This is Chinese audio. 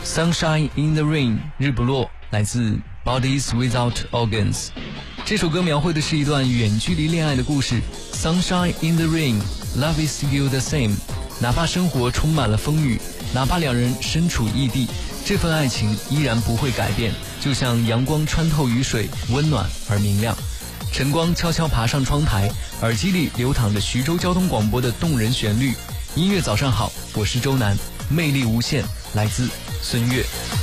Sunshine in the Rain 日不落，来自 Bodies Without Organs。 这首歌描绘的是一段远距离恋爱的故事。 Sunshine in the Rain Love is still the same。 哪怕生活充满了风雨，哪怕两人身处异地，这份爱情依然不会改变，就像阳光穿透雨水，温暖而明亮。晨光悄悄爬上窗台，耳机里流淌着徐州交通广播的动人旋律。音乐早上好，我是周南，魅力无限，来自孙悦。